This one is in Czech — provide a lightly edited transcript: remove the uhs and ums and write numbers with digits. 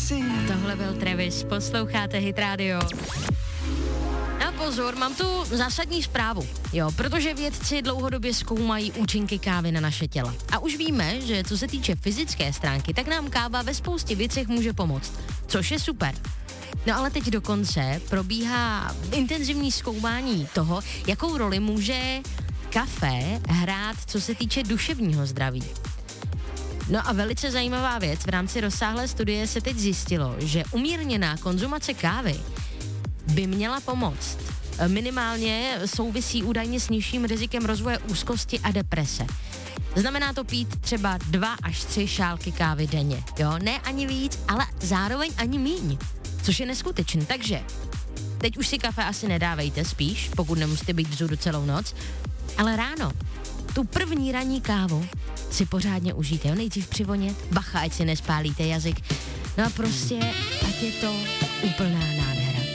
Tohle byl Travis, posloucháte Hit Radio. A pozor, mám tu zásadní zprávu, protože vědci dlouhodobě zkoumají účinky kávy na naše těla. A už víme, že co se týče fyzické stránky, tak nám káva ve spoustě věcech může pomoct, což je super. No ale teď dokonce probíhá intenzivní zkoumání toho, jakou roli může kafe hrát, co se týče duševního zdraví. No a velice zajímavá věc, v rámci rozsáhlé studie se teď zjistilo, že umírněná konzumace kávy by měla pomoct. Minimálně souvisí údajně s nižším rizikem rozvoje úzkosti a deprese. Znamená to pít třeba 2 až 3 šálky kávy denně, ne ani víc, ale zároveň ani míň, což je neskutečné. Takže teď už si kafe asi nedávejte, spíš, pokud nemusíte být vzhůru celou noc, ale ráno, tu první ranní kávu si pořádně užijte, nejdřív přivonět, bacha, ať si nespálíte jazyk, no a prostě, ať je to úplná nádhera.